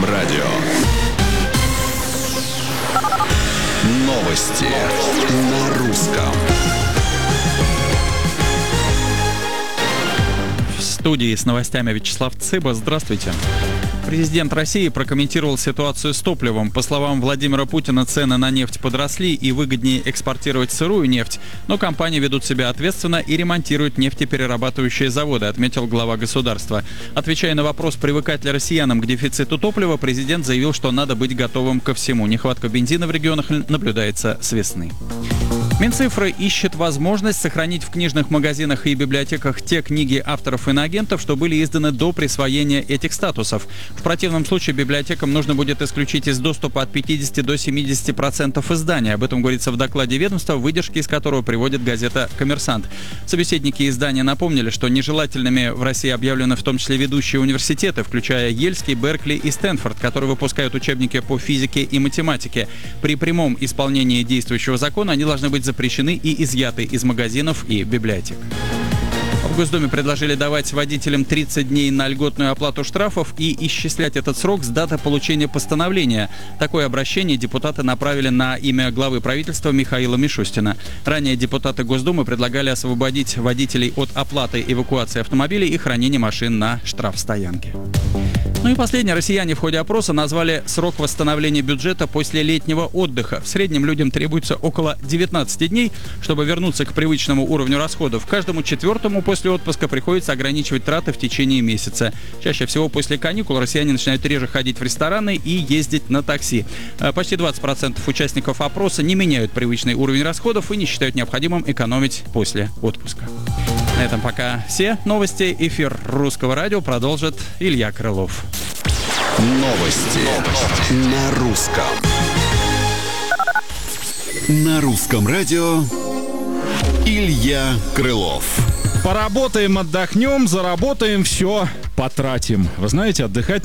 радио. Новости на русском. В студии с новостями Вячеслав Цыба. Здравствуйте. Президент России прокомментировал ситуацию с топливом. По словам Владимира Путина, цены на нефть подросли и выгоднее экспортировать сырую нефть, но компании ведут себя ответственно и ремонтируют нефтеперерабатывающие заводы, отметил глава государства. Отвечая на вопрос, привыкать ли россиянам к дефициту топлива, президент заявил, что надо быть готовым ко всему. Нехватка бензина в регионах наблюдается с весны. Минцифры ищет возможность сохранить в книжных магазинах и библиотеках те книги авторов иноагентов, что были изданы до присвоения этих статусов. В противном случае библиотекам нужно будет исключить из доступа от 50 до 70% изданий. Об этом говорится в докладе ведомства, выдержки из которого приводит газета «Коммерсант». Собеседники издания напомнили, что нежелательными в России объявлены в том числе ведущие университеты, включая Ельский, Беркли и Стэнфорд, которые выпускают учебники по физике и математике. При прямом исполнении действующего закона они должны быть запрещены и изъяты из магазинов и библиотек. В Госдуме предложили давать водителям 30 дней на льготную оплату штрафов и исчислять этот срок с даты получения постановления. Такое обращение депутаты направили на имя главы правительства Михаила Мишустина. Ранее депутаты Госдумы предлагали освободить водителей от оплаты эвакуации автомобилей и хранения машин на штрафстоянке. Ну и последнее. Россияне в ходе опроса назвали срок восстановления бюджета после летнего отдыха. В среднем людям требуется около 19 дней, чтобы вернуться к привычному уровню расходов. Каждому четвертому после отпуска приходится ограничивать траты в течение месяца. Чаще всего после каникул россияне начинают реже ходить в рестораны и ездить на такси. Почти 20% участников опроса не меняют привычный уровень расходов и не считают необходимым экономить после отпуска. На этом пока все новости. Эфир Русского радио продолжит Илья Крылов. Новости на русском. На русском радио Илья Крылов. Поработаем, отдохнем, заработаем, все потратим. Вы знаете, отдыхать